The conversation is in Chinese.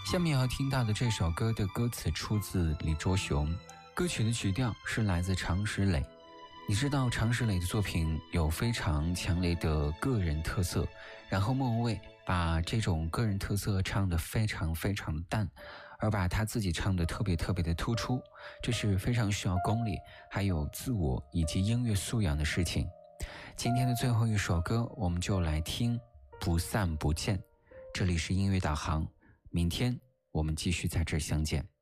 下面要听到的这首歌的歌词出自李卓雄，歌曲的曲调是来自常石磊。你知道常石磊的作品有非常强烈的个人特色，然后莫文蔚把这种个人特色唱得非常非常的淡，而把他自己唱得特别特别的突出，这是非常需要功力还有自我以及音乐素养的事情。今天的最后一首歌，我们就来听不散不见。这里是音乐导航，明天我们继续在这儿相见。